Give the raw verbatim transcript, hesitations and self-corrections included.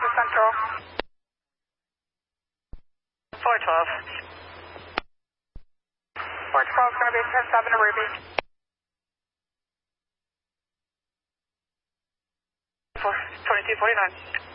Central. four twelve. four twelve is going to be ten seven to Ruby. twenty-two forty-nine.